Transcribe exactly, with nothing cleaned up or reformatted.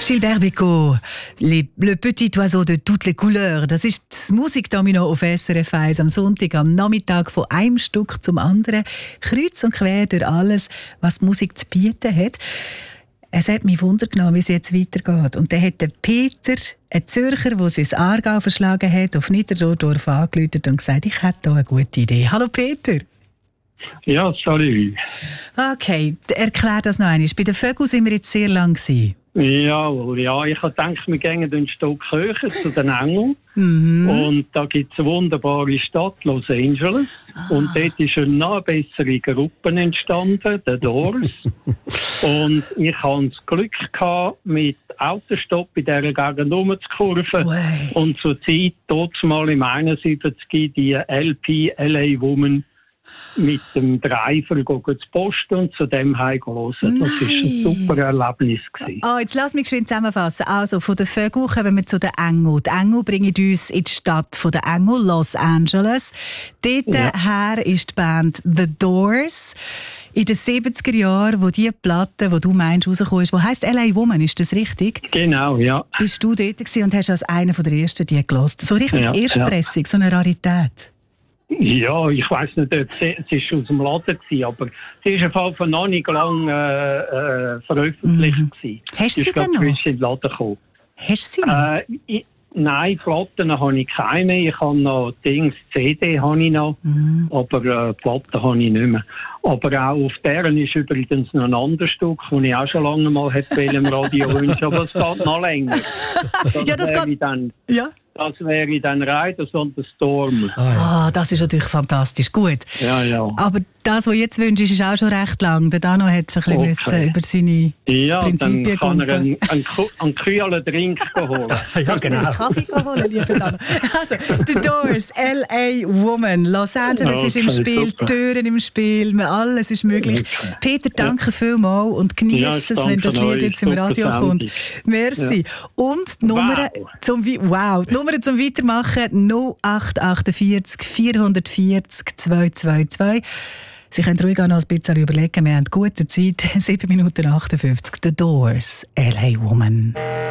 Gilbert Bécaud, les, Le petit oiseau de toutes les couleurs. Das ist das Musikdomino auf S R F eins am Sonntag, am Nachmittag von einem Stück zum anderen. Kreuz und quer durch alles, was die Musik zu bieten hat. Es hat mich Wunder genommen, wie es jetzt weitergeht. Und dann hat der Peter, ein Zürcher, der sich ins Aargau verschlagen hat, auf Niederdorf angerufen und gesagt, ich hätte hier eine gute Idee. Hallo Peter. Ja, sorry. Okay, erklär das noch einmal. Bei den Vögeln sind wir jetzt sehr lang gewesen. Ja, ja, ich habe gedacht, wir gehen ein Stück höher zu den Engeln. Mhm. Und da gibt es eine wunderbare Stadt, Los Angeles. Ah. Und dort ist eine noch bessere Gruppe entstanden, The Doors. Und ich hatte das Glück gehabt, mit Autostopp in dieser Gegend rumzukurven. Wow. Und zur Zeit, dort mal im einundsiebzig, die L P L A Woman mit dem Driver zu posten und zu dem heimgehen. Das war ein super Erlebnis. Oh, jetzt lass mich geschwind zusammenfassen. Also, von den Vögeln kommen wir zu den Engeln. Die Engel bringen uns in die Stadt der Engel, Los Angeles. Dort ja. her ist die Band The Doors. In den siebziger Jahren, wo die Platte, die du meinst, rausgekommen ist, die heisst L A Woman, ist das richtig? Genau, ja. Bist du dort gewesen und hast als einer der ersten die gehört? So richtig ja, Erstpressung, ja. so eine Rarität. Ja, ich weiss nicht, ob sie, sie ist aus dem Laden gewesen, aber sie ist auf jeden Fall noch nicht lang äh, äh, veröffentlicht mhm. gewesen. Hast du sie denn noch? Ich in den Laden gekommen. Hast du sie noch? Äh, ich, nein, Platten habe ich keine. Ich habe noch Dings, C D habe ich noch, mhm. aber äh, Platten habe ich nicht mehr. Aber auch auf deren ist übrigens noch ein anderes Stück, das ich auch schon lange mal hätte im Radio wünschen, aber es geht noch länger. Das ja, das geht... Dann, ja. Das wäre dann Riders on the Storm. Ah, ja. oh, das ist natürlich fantastisch. Gut. Ja, ja. Aber das, was du jetzt wünschst, ist auch schon recht lang. Der Dano hat sich ein okay. bisschen über seine ja, Prinzipien dann kann er einen, einen, einen kühlen Drink holen. ja, genau. Einen Kaffee holen, lieber Dano. Also, The Doors, L A Woman. Los Angeles okay, ist im Spiel, super. Türen im Spiel, alles ist möglich. Okay. Peter, danke ja. vielmals und genieße ja, es, wenn das Lied jetzt im Radio kommt. Merci. Ja. Und die Nummer wow. zum Wow, die Nummer zum Weitermachen null acht vier acht vier vier null zwei zwei zwei. Sie können ruhig auch noch ein bisschen überlegen. Wir haben gute Zeit. sieben Minuten achtundfünfzig. The Doors, L A Woman.